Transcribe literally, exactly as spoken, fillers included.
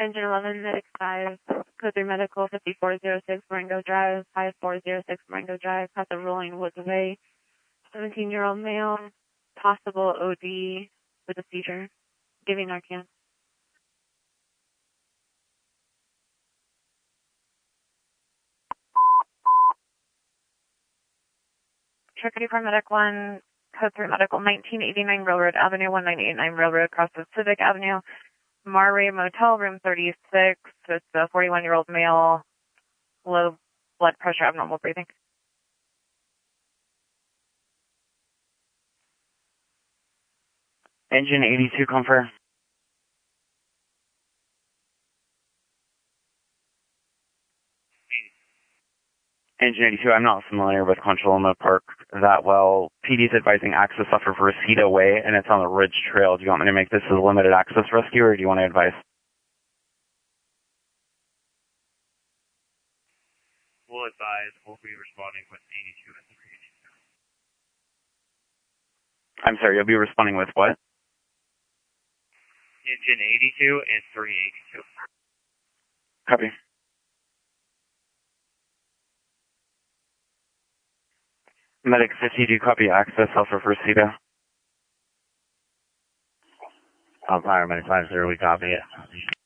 Engine eleven, Medic five, Code three Medical, fifty-four oh six Marengo Drive, five four oh six Marengo Drive, Casa Rolling Woods Way, seventeen-year-old male, possible O D with a seizure, giving Narcan. Trinity Paramedic one, Code three Medical, nineteen eighty-nine Railroad Avenue, one nine eight nine Railroad, across the Civic Avenue, Marray Motel, room thirty-six. It's a forty-one-year-old male, low blood pressure, abnormal breathing. Engine eighty-two, confirm. Engine eighty-two, I'm not familiar with Concha Loma Park that well. P D's advising access off of Reseda Way, and it's on the Ridge Trail. Do you want me to make this a limited access rescue, or do you want to advise? We'll advise. We'll be responding with eighty-two and three eighty-two. I'm sorry, you'll be responding with what? Engine eighty-two and three eighty-two. Copy. Medic fifty, do you copy access off of Reseda? Alpha Medic five zero, we copy it.